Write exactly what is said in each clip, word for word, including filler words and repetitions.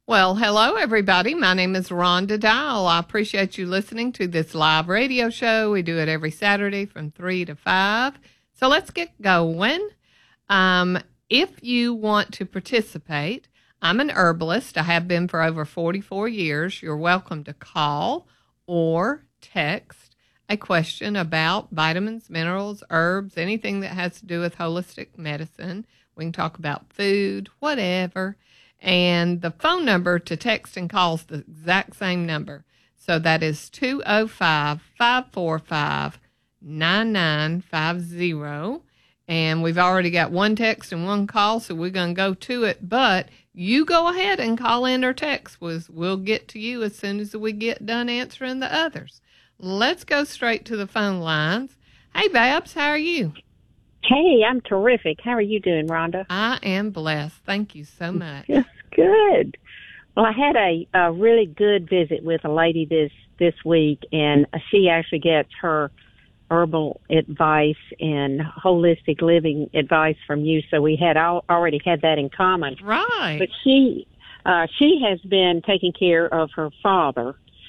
Well, hello, everybody. My name is Rhonda Dial. I appreciate you listening to this live radio show. We do it every Saturday from three to five. So let's get going. Um, if you want to participate, I'm an herbalist. I have been for over forty-four years. You're welcome to call or text a question about vitamins, minerals, herbs, anything that has to do with holistic medicine. We can talk about food, whatever. And the phone number to text and call is the exact same number. So that is two oh five, five four five, nine nine five zero. And we've already got one text and one call, so we're going to go to it. But you go ahead and call in or text. We'll get to you as soon as we get done answering the others. Let's go straight to the phone lines. Hey, Babs, how are you? Hey, I'm terrific. How are you doing, Rhonda? I am blessed. Thank you so much. Yes, good. Well, I had a, a really good visit with a lady this, this week, and she actually gets her herbal advice and holistic living advice from you, so we had al- already had that in common. Right. But she, uh, she has been taking care of her father,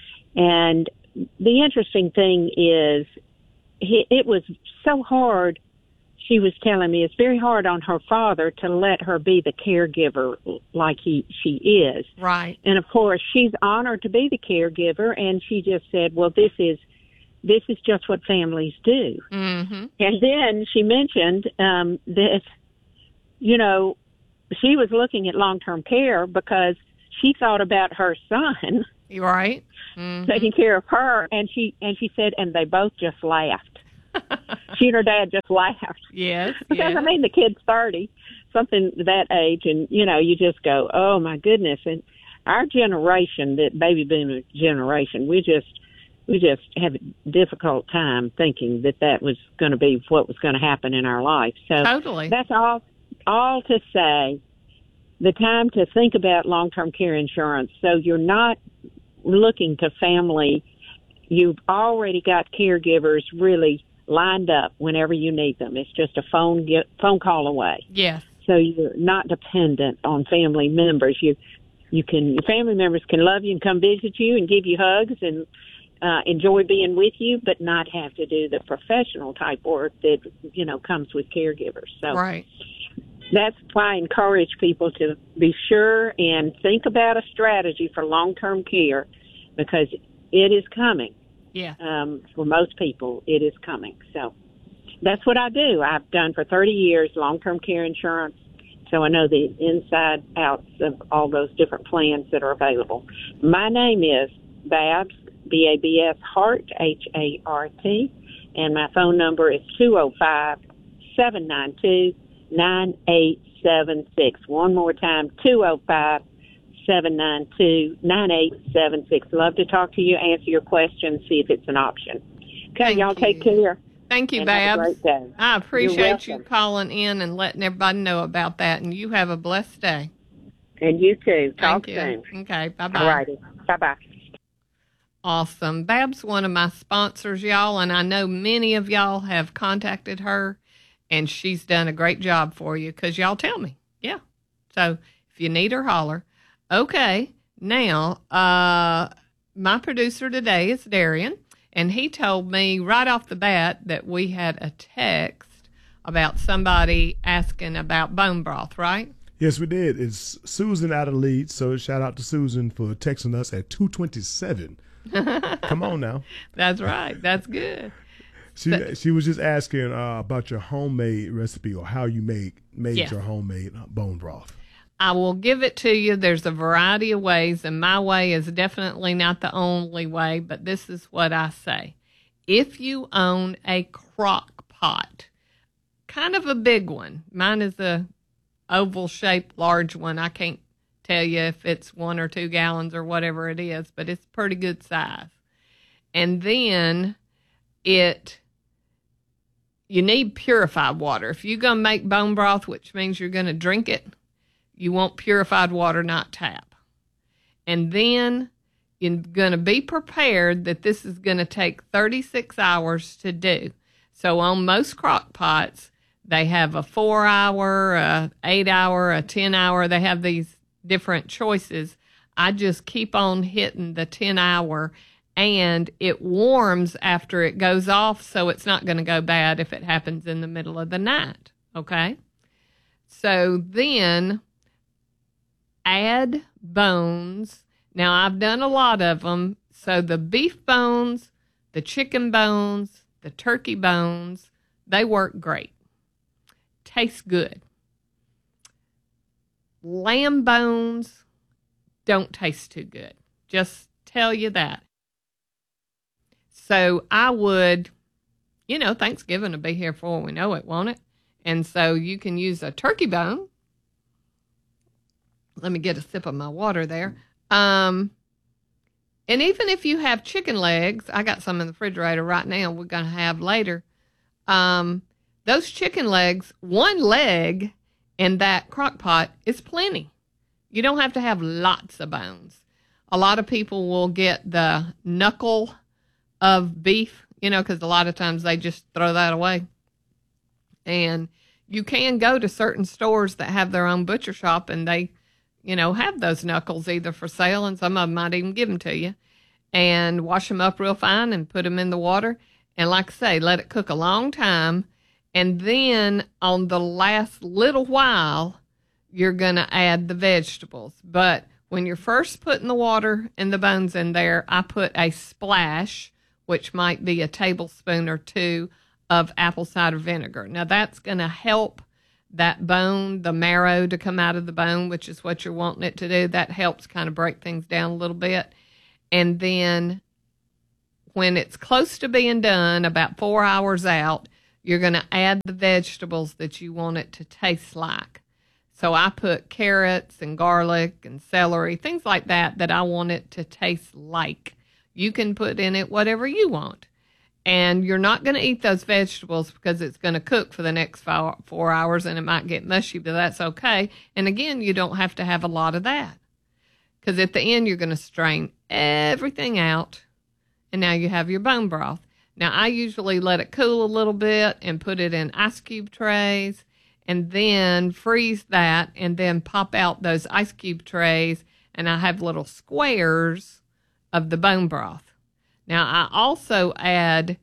and the interesting thing is he, it was so hard. She was telling me it's very hard on her father to let her be the caregiver like he she is. Right. And of course, she's honored to be the caregiver, and she just said, "Well, this is this is just what families do." Mm-hmm. And then she mentioned um, that, you know, she was looking at long-term care because she thought about her son. You're right. Mm-hmm. Taking care of her, and she and she said, and they both just laughed. She and her dad just laughed. Yes, because yes. I mean, the kid's thirty, something that age, and you know, you just go, oh my goodness. And our generation, that baby boomer generation, we just we just have a difficult time thinking that that was going to be what was going to happen in our life. So totally. That's all. All to say, the time to think about long-term care insurance. So you're not looking to family. You've already got caregivers really lined up whenever you need them. It's just a phone get, phone call away. Yes. So you're not dependent on family members. You you can your family members can love you and come visit you and give you hugs and uh, enjoy being with you, but not have to do the professional type work that you know comes with caregivers. So right. That's why I encourage people to be sure and think about a strategy for long-term care, because it is coming. Yeah. Um, for most people, it is coming. So that's what I do. I've done for thirty years long-term care insurance, so I know the inside outs of all those different plans that are available. My name is Babs, B A B S, Hart, H A R T, and my phone number is two oh five, seven nine two, nine eight seven six. One more time, two oh five, seven nine two, nine eight seven six. Love to talk to you, answer your questions, see if it's an option. Okay, Thank y'all you. take care. Thank you, and Babs. Have a great day. I appreciate you calling in and letting everybody know about that, and you have a blessed day. And you too. Talk Thank you. soon. Okay, bye-bye. All righty. Bye-bye. Awesome. Babs, one of my sponsors, y'all, and I know many of y'all have contacted her, and she's done a great job for you because y'all tell me. Yeah. So if you need her, holler. Okay. Now, uh, my producer today is Darian, and he told me right off the bat that we had a text about somebody asking about bone broth, right? Yes, we did. It's Susan out of Leeds, so shout out to Susan for texting us at two twenty-seven. Come on now. That's right. That's good. She So, she was just asking uh, about your homemade recipe or how you made made yes. your homemade bone broth. I will give it to you. There's a variety of ways, and my way is definitely not the only way, but this is what I say. If you own a crock pot, kind of a big one, mine is a oval-shaped large one. I can't tell you if it's one or two gallons or whatever it is, but it's pretty good size. And then it... you need purified water. If you're going to make bone broth, which means you're going to drink it, you want purified water, not tap. And then you're going to be prepared that this is going to take thirty-six hours to do. So on most crock pots, they have a four-hour, a eight-hour, a ten-hour. They have these different choices. I just keep on hitting the ten hour, and it warms after it goes off, so it's not going to go bad if it happens in the middle of the night, okay? So then add bones. Now, I've done a lot of them. So the beef bones, the chicken bones, the turkey bones, they work great. Taste good. Lamb bones don't taste too good. Just tell you that. So I would, you know, Thanksgiving will be here before we know it, won't it? And so you can use a turkey bone. Let me get a sip of my water there. Um, and even if you have chicken legs, I got some in the refrigerator right now we're going to have later. Um, those chicken legs, one leg in that crock pot is plenty. You don't have to have lots of bones. A lot of people will get the knuckle of beef, you know, because a lot of times they just throw that away. And you can go to certain stores that have their own butcher shop, and they, you know, have those knuckles either for sale, and some of them might even give them to you, and wash them up real fine and put them in the water. And like I say, let it cook a long time. And then on the last little while, you're going to add the vegetables. But when you're first putting the water and the bones in there, I put a splash, which might be a tablespoon or two of apple cider vinegar. Now, that's going to help that bone, the marrow, to come out of the bone, which is what you're wanting it to do. That helps kind of break things down a little bit. And then when it's close to being done, about four hours out, you're going to add the vegetables that you want it to taste like. So I put carrots and garlic and celery, things like that, that I want it to taste like. You can put in it whatever you want. And you're not going to eat those vegetables because it's going to cook for the next four, four hours and it might get mushy, but that's okay. And again, you don't have to have a lot of that. Because at the end, you're going to strain everything out. And now you have your bone broth. Now, I usually let it cool a little bit and put it in ice cube trays and then freeze that and then pop out those ice cube trays. And I have little squares of the bone broth. Now, I also add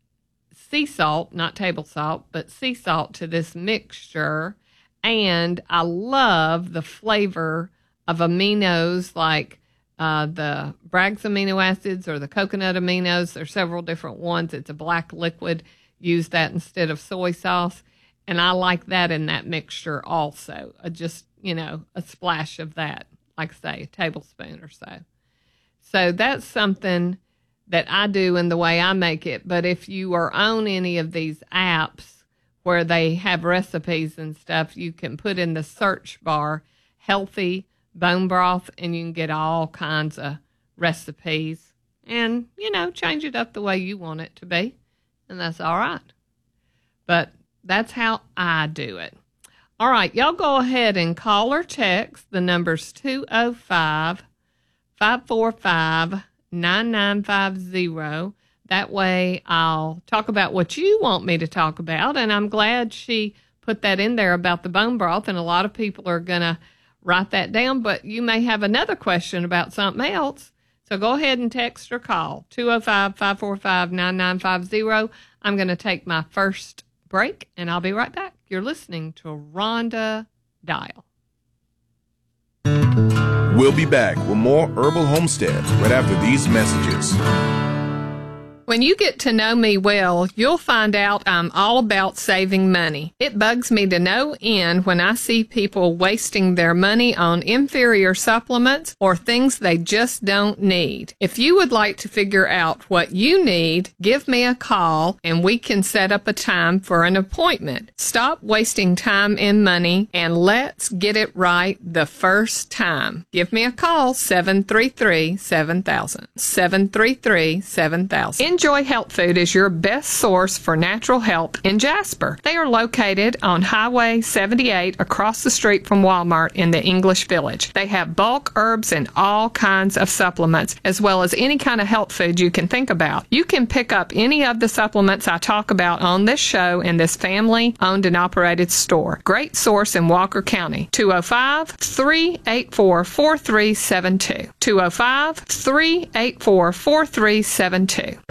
sea salt, not table salt, but sea salt to this mixture. And I love the flavor of aminos like uh, the Bragg's amino acids or the coconut aminos. There's several different ones. It's a black liquid. Use that instead of soy sauce. And I like that in that mixture also. Uh, just, you know, a splash of that, like I say, a tablespoon or so. So that's something that I do in the way I make it. But if you are on any of these apps where they have recipes and stuff, you can put in the search bar, healthy bone broth, and you can get all kinds of recipes and, you know, change it up the way you want it to be. And that's all right. But that's how I do it. All right, y'all go ahead and call or text. The number's two oh five, five four five, nine nine five zero. That way I'll talk about what you want me to talk about. And I'm glad she put that in there about the bone broth. And a lot of people are going to write that down. But you may have another question about something else. So go ahead and text or call two oh five, five four five, nine nine five zero. I'm going to take my first break and I'll be right back. You're listening to Rhonda Dial. We'll be back with more Herbal Homestead right after these messages. When you get to know me well, you'll find out I'm all about saving money. It bugs me to no end when I see people wasting their money on inferior supplements or things they just don't need. If you would like to figure out what you need, give me a call and we can set up a time for an appointment. Stop wasting time and money and let's get it right the first time. Give me a call, seven three three, seven thousand, seven three three, seven thousand. Enjoy Health Food is your best source for natural health in Jasper. They are located on Highway seventy-eight across the street from Walmart in the English Village. They have bulk herbs and all kinds of supplements, as well as any kind of health food you can think about. You can pick up any of the supplements I talk about on this show in this family-owned and operated store. Great source in Walker County. two oh five, three eight four, four three seven two. two oh five, three eight four, four three seven two.